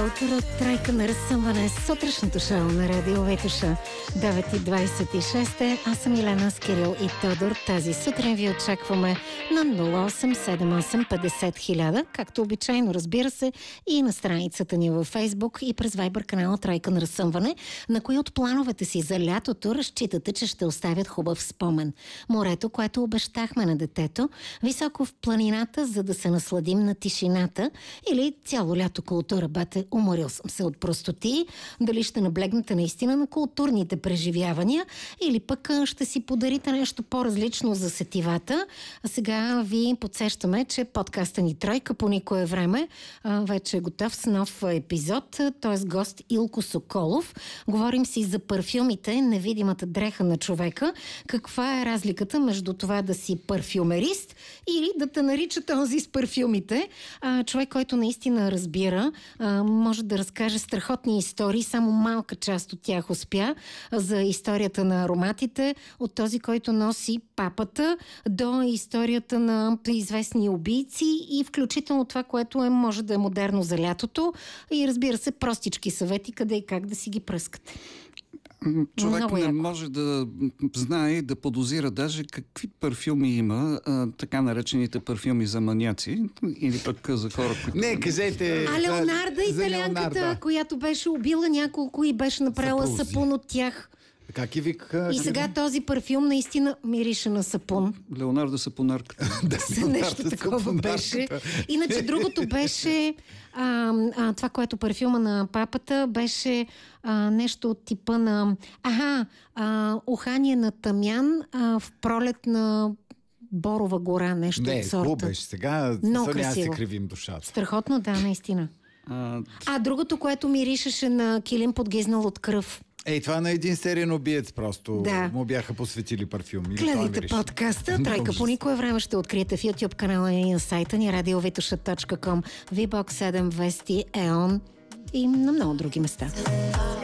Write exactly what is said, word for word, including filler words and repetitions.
утро, тройка на разсъмване, сутрешното шоу на Радио Витоша. девет и двайсет и шест е. Аз съм Илена с Кирил и Тодор. Тази сутрин ви очакваме на нула осем седем осем петдесет хиляда, както обичайно, разбира се, и на страницата ни във Фейсбук и през Вайбър канала Тройка на разсъмване, на кои от плановете си за лятото разчитате, че ще оставят хубав спомен. Морето, което обещахме на детето, високо в планината, за да се насладим на тишината, или цяло лято култура, бате, уморил съм се от простоти, дали ще наблегнете наистина на културните преживявания, или пък ще си подарите нещо по-различно за сетивата. А сега ви подсещаме, че подкаста ни Тройка по никое време а, вече е готов с нов епизод, т.е. гост Илко Соколов. Говорим си за парфюмите, невидимата дреха на човека. Каква е разликата между това да си парфюмерист или да те нарича този с парфюмите? А, човек, който наистина разбира, а, може да разкаже страхотни истории, само малка част от тях успя, за историята на ароматите, от този, който носи папата, до историята на известни убийци и включително това, което е, може да е модерно за лятото, и разбира се, простички съвети къде и как да си ги пръскате. Човек Много не яко. може да знае и да подозира даже какви парфюми има, а, така наречените парфюми за маняци, или пък за хора, които... Не, кажете... А Леонарда, за италианката, Леонарда. която беше убила няколко и беше направила Съпрузи. сапун от тях. Как и вика? И сега този парфюм наистина мирише на сапун. Леонарда Сапонарката. Да, Нещо такова беше. Иначе другото беше а, а, това, което парфюма на папата беше а, нещо от типа на аха, а, ухание на тамян а, в пролет на Борова гора, нещо Не, от сорта. хубаво беше. Сега Много няма да си красиво. кривим душата. Страхотно, да, наистина. А, А другото, което миришеше на килим подгизнал от кръв. Ей, това на един сериен убиец просто Да. му бяха посветили парфюм. Или това Гледайте мирише. подкаста. Тройка Ужас. по никое време ще откриете в YouTube канала и на сайта ни радио витоша точка ком, ви бокс седем, Вести, Еон и на много други места.